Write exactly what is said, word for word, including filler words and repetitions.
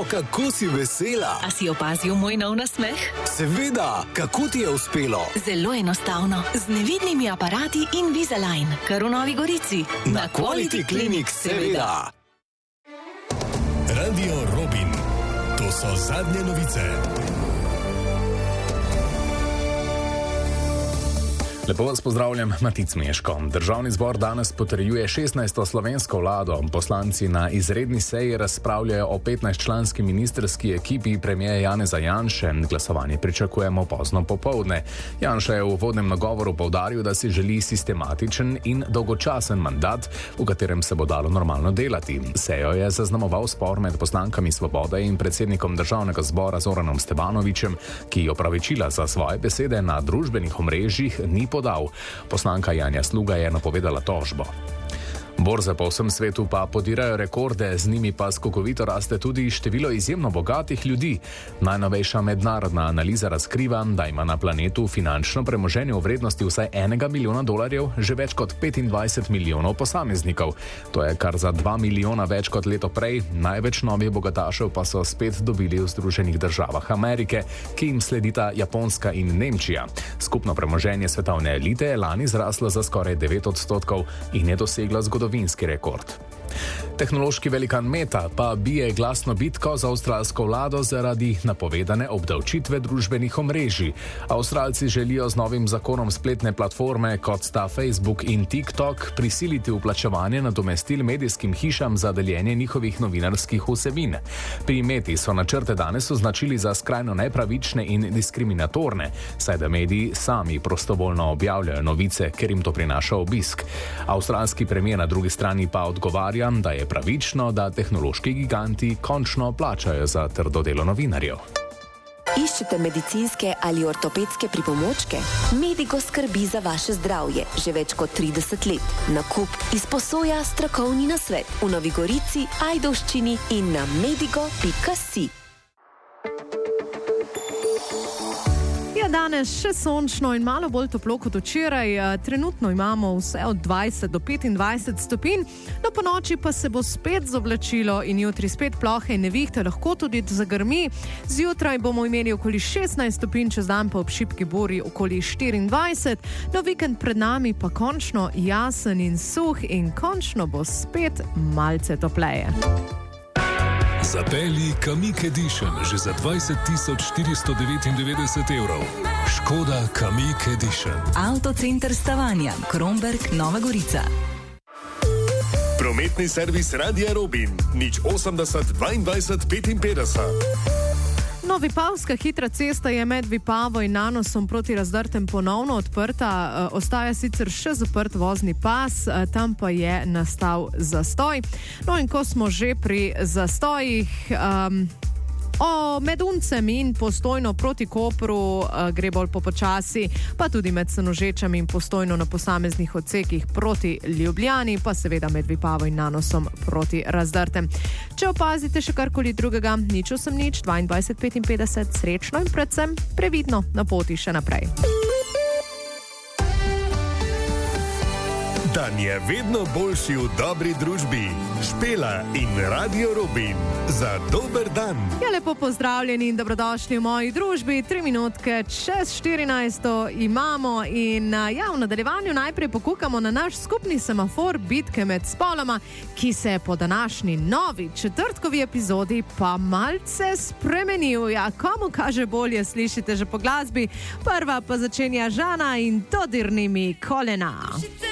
kako si vesela. A si opazil moj nov nasmeh? Seveda, kako ti je uspelo? Zelo enostavno, z nevidnimi aparati Invisalign, kar v Novi Gorici. Na Quality Clinic, seveda. Radio Robin. To so zadnje novice. Lepo vas pozdravljam, Matic Meško. Državni zbor danes potrjuje šestnajsto slovensko vlado. Poslanci na izredni seji razpravljajo o petnajstčlanski ministrski ekipi premierja Janeza Janše. Glasovanje pričakujemo pozno popoldne. Janša je v uvodnem nagovoru poudaril, da si želi sistematičen in dolgočasen mandat, v katerem se bo dalo normalno delati. Sejo je zaznamoval spor med poslankami Svobode in predsednikom državnega zbora Zoranom Stevanovićem, ki opravičila za svoje besede na družbenih omrežjih ni podal. Poslanka Janja Sluga je napovedala tožbo. Borze po vsem svetu pa podirajo rekorde, z njimi pa skokovito raste tudi število izjemno bogatih ljudi. Najnovejša mednarodna analiza razkriva, da ima na planetu finančno premoženje v vrednosti vsaj enega milijona dolarjev že več kot petindvajset milijonov posameznikov. To je kar za dva milijona več kot leto prej. Največ novih bogatašev pa so spet dobili v Združenih državah Amerike, ki jim sledita Japonska in Nemčija. Skupno premoženje svetovne elite je lani zraslo za skoraj devet odstotkov in je doseglo zgodovinski Zgodovinski rekord. Tehnološki velikan Meta pa bije glasno bitko za avstralsko vlado zaradi napovedane obdavčitve družbenih omrežij. Avstralci želijo z novim zakonom spletne platforme, kot sta Facebook in TikTok, prisiliti v plačevanje nadomestil medijskim hišam za deljenje njihovih novinarskih vsebin. Pri Meti so načrte danes označili za skrajno nepravične in diskriminatorne, saj da mediji sami prostovoljno objavljajo novice, ker jim to prinaša obisk. Avstralski premier na drugi strani pa odgovarja, da je pravično, da tehnološki giganti končno plačajo za trdo delo novinarjev. Iščete medicinske ali ortopedske pripomočke? Medigo skrbi za vaše zdravje že več kot trideset let. Nakup, izposoja, strokovni nasvet v Novi Gorici, Ajdovščini in na medigo pika si. Danes še sončno in malo bolj toplo kot včeraj. Trenutno imamo vse od dvajset do petindvajset stopinj, do ponoči pa se bo spet zoblačilo in jutri spet plohe in nevihte, lahko tudi zagrmi. Zjutraj bomo imeli okoli šestnajst stopinj, čez dan pa ob šibki buri okoli štiriindvajset. No, vikend pred nami pa končno jasen in suh in končno bo spet malce topleje. Zapelji Kamiq Edition že za dvajset tisoč štiristo devetindevetdeset evrov. Škoda Kamiq Edition. Avtocenter Stavanja, Kromberk, Nova Gorica. Prometni servis Radia Robin. nič osemdeset dvaindvajset petinpetdeset. No, Vipavska hitra cesta je med Vipavo in Nanosom proti Razdrtem ponovno odprta. E, ostaja sicer še zaprt vozni pas, e, tam pa je nastal zastoj. No in ko smo že pri zastojih, um, o Meduncem in Postojno proti Kopru e, gre bolj po počasi, pa tudi med Senožečami in Postojno na posameznih odsekih proti Ljubljani, pa seveda med Vipavo in Nanosom proti Razdrtem. Če opazite še karkoli drugega, nič osem nič dvaindvajset petinpetdeset, srečno in predvsem previdno na poti še naprej. Dan je vedno boljši v dobri družbi. Špela in Radio Robin za dober dan. Ja, lepo pozdravljeni in dobrodošli v moji družbi. Tri minutke čez štirinajsto imamo in ja, v nadaljevanju najprej pokukamo na naš skupni semafor bitke med spoloma, ki se je po današnji novi četrtkovi epizodi pa malce spremenil. Ja, komu kaže bolje, slišite že po glasbi. Prva pa začenja Žana in Dodirni mi kolena.